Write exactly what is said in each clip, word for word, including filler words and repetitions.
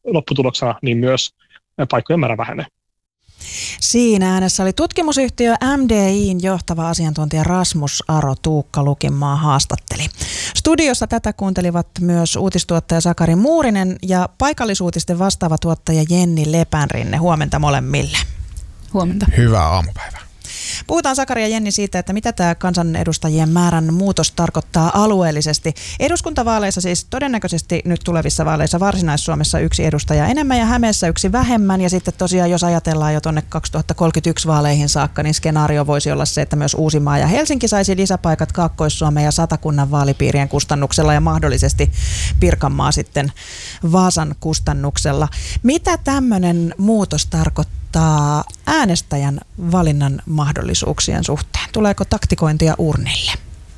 lopputuloksena, niin myös paikkojen määrä vähenee. Siinä äänessä oli tutkimusyhtiö M D I:n johtava asiantuntija Rasmus Aro. Tuukka Lukinmaa haastatteli. Studiossa tätä kuuntelivat myös uutistuottaja Sakari Muurinen ja paikallisuutisten vastaava tuottaja Jenni Lepänrinne. Huomenta molemmille. Huomenta. Hyvää aamupäivää. Puhutaan Sakari ja Jenni siitä, että mitä tämä kansanedustajien määrän muutos tarkoittaa alueellisesti. Eduskuntavaaleissa siis todennäköisesti nyt tulevissa vaaleissa Varsinais-Suomessa yksi edustaja enemmän ja Hämeessä yksi vähemmän. Ja sitten tosiaan jos ajatellaan jo tuonne kaksituhattakolmekymmentäyksi vaaleihin saakka, niin skenaario voisi olla se, että myös Uusimaa ja Helsinki saisi lisäpaikat Kaakkois-Suomen ja Satakunnan vaalipiirien kustannuksella ja mahdollisesti Pirkanmaa sitten Vaasan kustannuksella. Mitä tämmöinen muutos tarkoittaa äänestäjän valinnan mahdollisuuksien suhteen? Tuleeko taktikointia urnille?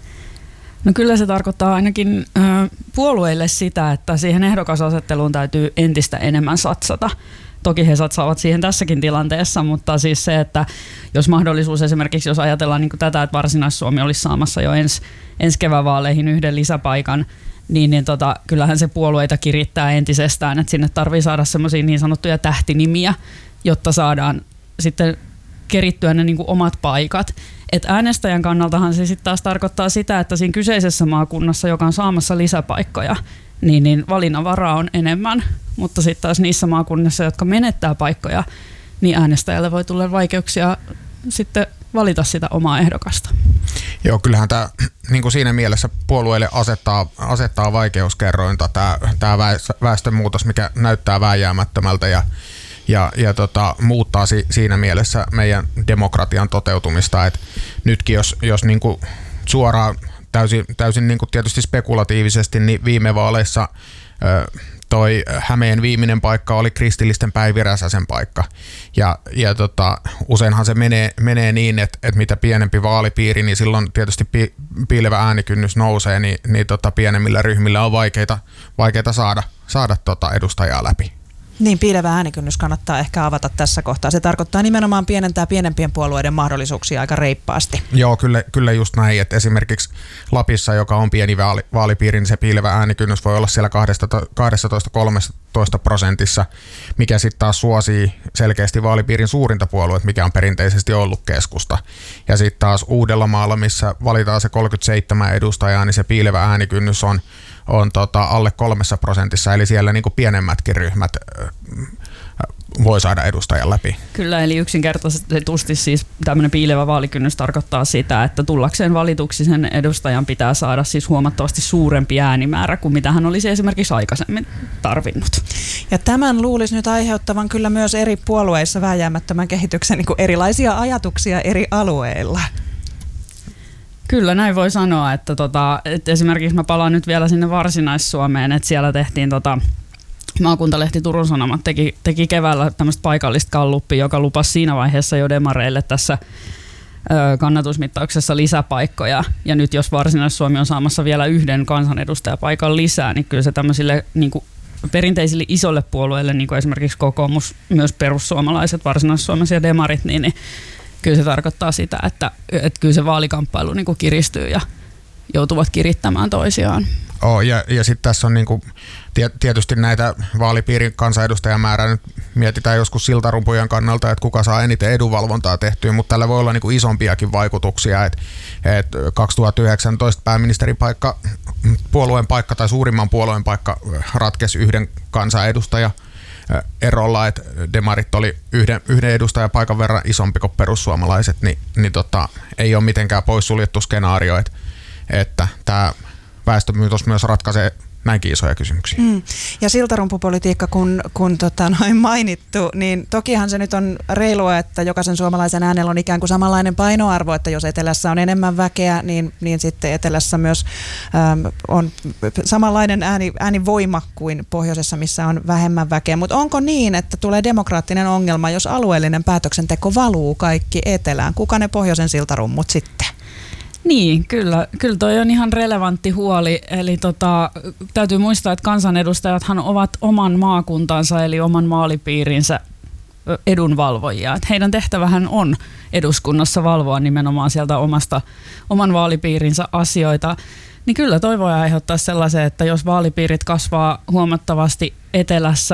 No kyllä se tarkoittaa ainakin ö, puolueille sitä, että siihen ehdokasasetteluun täytyy entistä enemmän satsata. Toki he satsaavat siihen tässäkin tilanteessa, mutta siis se, että jos mahdollisuus esimerkiksi, jos ajatellaan niin kuin tätä, että Varsinais-Suomi olisi saamassa jo ensi, ensi kevävaaleihin yhden lisäpaikan, niin, niin tota, kyllähän se puolueita kirittää entisestään, että sinne tarvii saada semmoisia niin sanottuja tähtinimiä, jotta saadaan sitten kerittyä ne niin kuin omat paikat. Et äänestäjän kannaltahan se sitten taas tarkoittaa sitä, että siinä kyseisessä maakunnassa, joka on saamassa lisäpaikkoja, niin, niin valinnanvaraa on enemmän, mutta sitten taas niissä maakunnissa, jotka menettää paikkoja, niin äänestäjälle voi tulla vaikeuksia sitten valita sitä omaa ehdokasta. Joo, kyllähän tämä niin kuin siinä mielessä puolueille asettaa, asettaa vaikeuskerrointa tämä, tämä väestönmuutos, mikä näyttää vääjäämättömältä ja Ja, ja tota, muuttaa si, siinä mielessä meidän demokratian toteutumista. Et nytkin jos, jos niinku suoraan täysin, täysin niinku tietysti spekulatiivisesti, niin viime vaaleissa ö, toi Hämeen viimeinen paikka oli kristillisten Päivi Räsäsen paikka. Ja, ja tota, useinhan se menee, menee niin, että et mitä pienempi vaalipiiri, niin silloin tietysti pi, piilevä äänikynnys nousee, niin, niin tota, pienemmillä ryhmillä on vaikeita, vaikeita saada, saada tota edustajaa läpi. Niin, piilevä äänikynnys kannattaa ehkä avata tässä kohtaa. Se tarkoittaa nimenomaan pienentää pienempien puolueiden mahdollisuuksia aika reippaasti. Joo, kyllä, kyllä just näin, että esimerkiksi Lapissa, joka on pieni vaali, vaalipiiri, niin se piilevä äänikynnys voi olla siellä kaksitoista kolmetoista prosentissa, mikä sitten taas suosii selkeästi vaalipiirin suurinta puoluetta, mikä on perinteisesti ollut keskusta. Ja sitten taas Uudellamaalla, missä valitaan se kolmekymmentäseitsemän edustajaa, niin se piilevä äänikynnys on on tota alle kolmessa prosentissa, eli siellä niinku pienemmätkin ryhmät äh, voi saada edustajan läpi. Kyllä, eli yksinkertaisesti siis tämmöinen piilevä vaalikynnys tarkoittaa sitä, että tullakseen valituksi sen edustajan pitää saada siis huomattavasti suurempi äänimäärä kuin mitä hän olisi esimerkiksi aikaisemmin tarvinnut. Ja tämän luulisi nyt aiheuttavan kyllä myös eri puolueissa vääjäämättömän kehityksen niin kuin erilaisia ajatuksia eri alueilla. Kyllä, näin voi sanoa, että, tota, että esimerkiksi mä palaan nyt vielä sinne Varsinais-Suomeen, että siellä tehtiin tota, maakuntalehti Turun Sanomat teki, teki keväällä tämmöistä paikallista galluppia, joka lupasi siinä vaiheessa jo demareille tässä ö, kannatusmittauksessa lisäpaikkoja. Ja nyt jos Varsinais-Suomi on saamassa vielä yhden kansanedustajapaikan lisää, niin kyllä se tämmöisille niin kuin perinteisille isolle puolueille, niin kuin esimerkiksi kokoomus, myös perussuomalaiset, Varsinais-Suomessa ja demarit, niin, niin kyllä se tarkoittaa sitä, että, että kyllä se vaalikamppailu niin kuin kiristyy ja joutuvat kirittämään toisiaan. Oh, ja ja sitten tässä on niinku, tietysti näitä vaalipiirin kansanedustajamäärää nyt mietitään joskus siltarumpujen kannalta, että kuka saa eniten edunvalvontaa tehtyä, mutta tällä voi olla niinku isompiakin vaikutuksia. Et, et kaksituhattayhdeksäntoista pääministerin paikka, puolueen paikka tai suurimman puolueen paikka ratkesi yhden kansanedustajan erolla, että demarit oli yhden, yhden edustajapaikan verran isompi kuin perussuomalaiset, niin, niin tota, ei ole mitenkään poissuljettu skenaario, että, että tämä väestömuutos myös ratkaisee näinkin isoja kysymyksiä. Mm. Ja siltarumpupolitiikka, kun, kun tota, noin mainittu, niin tokihan se nyt on reilua, että jokaisen suomalaisen äänellä on ikään kuin samanlainen painoarvo, että jos etelässä on enemmän väkeä, niin, niin sitten etelässä myös äm, on samanlainen ääni, äänivoima kuin pohjoisessa, missä on vähemmän väkeä. Mutta onko niin, että tulee demokraattinen ongelma, jos alueellinen päätöksenteko valuu kaikki etelään? Kuka ne pohjoisen siltarummut sitten? Niin, kyllä, kyllä toi on ihan relevantti huoli. Eli tota, täytyy muistaa, että kansanedustajathan ovat oman maakuntansa eli oman vaalipiirinsä edunvalvojia. Et heidän tehtävähän on eduskunnassa valvoa nimenomaan sieltä omasta, oman vaalipiirinsä asioita. Niin kyllä toi voi aiheuttaa sellaisen, että jos vaalipiirit kasvaa huomattavasti etelässä,